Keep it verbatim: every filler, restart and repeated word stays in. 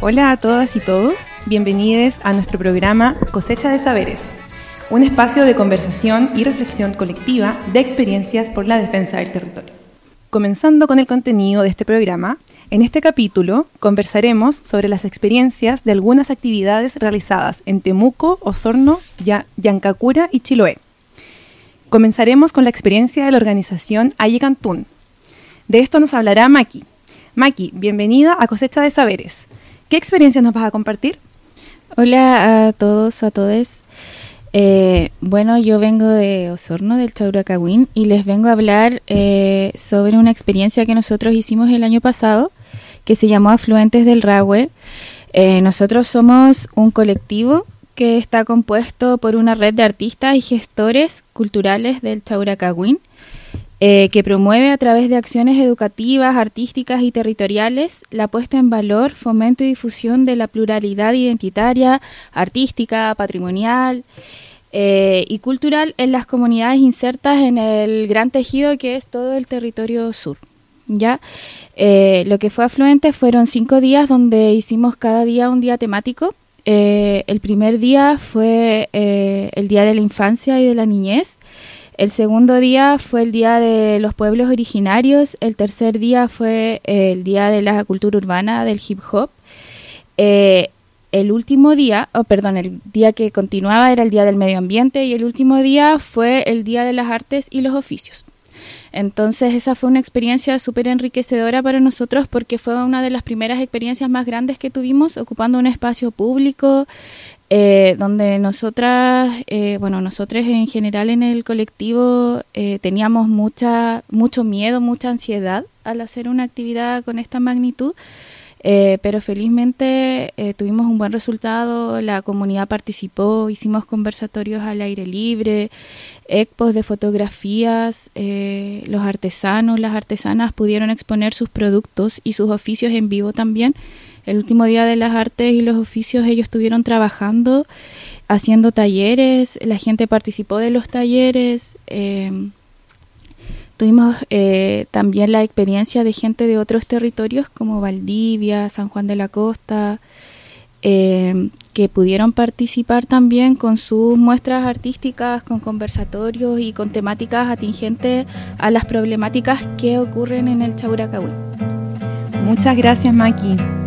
Hola a todas y todos, bienvenidos a nuestro programa Cosecha de Saberes, un espacio de conversación y reflexión colectiva de experiencias por la defensa del territorio. Comenzando con el contenido de este programa, en este capítulo conversaremos sobre las experiencias de algunas actividades realizadas en Temuco, Osorno, Yancacura y Chiloé. Comenzaremos con la experiencia de la organización Aye Cantún. De esto nos hablará Maki. Maki, bienvenida a Cosecha de Saberes. ¿Qué experiencias nos vas a compartir? Hola a todos, a todes. Eh, bueno, yo vengo de Osorno, del Chauracahuín, y les vengo a hablar eh, sobre una experiencia que nosotros hicimos el año pasado, que se llamó Afluentes del Rahue. Eh, nosotros somos un colectivo que está compuesto por una red de artistas y gestores culturales del Chauracahuín, Eh, que promueve a través de acciones educativas, artísticas y territoriales la puesta en valor, fomento y difusión de la pluralidad identitaria, artística, patrimonial eh, y cultural en las comunidades insertas en el gran tejido que es todo el territorio sur. ¿Ya? Eh, lo que fue Afluentes fueron cinco días donde hicimos cada día un día temático. Eh, el primer día fue eh, el Día de la Infancia y de la Niñez. El segundo día fue el Día de los Pueblos Originarios. El tercer día fue eh, el Día de la Cultura Urbana, del Hip Hop. Eh, el último día, oh, perdón, el día que continuaba era el Día del Medio Ambiente y el último día fue el Día de las Artes y los Oficios. Entonces esa fue una experiencia súper enriquecedora para nosotros porque fue una de las primeras experiencias más grandes que tuvimos ocupando un espacio público, Eh, donde nosotras, eh, bueno, nosotros en general en el colectivo eh, teníamos mucha, mucho miedo, mucha ansiedad al hacer una actividad con esta magnitud, eh, pero felizmente eh, tuvimos un buen resultado, la comunidad participó, hicimos conversatorios al aire libre, expos de fotografías, eh, los artesanos, las artesanas pudieron exponer sus productos y sus oficios en vivo también. El último día de las artes y los oficios ellos estuvieron trabajando, haciendo talleres, la gente participó de los talleres. Eh, tuvimos eh, también la experiencia de gente de otros territorios como Valdivia, San Juan de la Costa, eh, que pudieron participar también con sus muestras artísticas, con conversatorios y con temáticas atingentes a las problemáticas que ocurren en el Chauracahuín. Muchas gracias, Maki.